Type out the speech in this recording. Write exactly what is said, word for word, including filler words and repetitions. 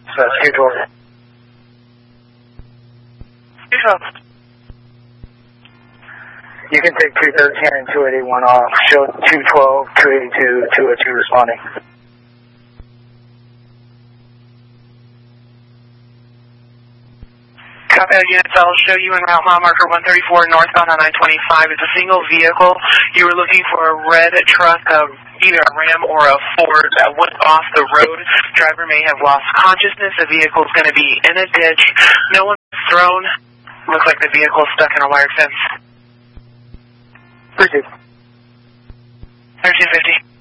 So, two twelve. two twelve. You can take two thirteen and two eighty-one off. Show two twelve, two eighty-two, two oh two responding. Copy that, units. I'll show you in route mile marker one thirty-four northbound on I twenty-five. It's a single vehicle. You were looking for a red truck, uh, either a Ram or a Ford that went off the road. Driver may have lost consciousness. The vehicle is going to be in a ditch. No one's thrown. Looks like the vehicle is stuck in a wire fence. Proceed. thirteen fifty.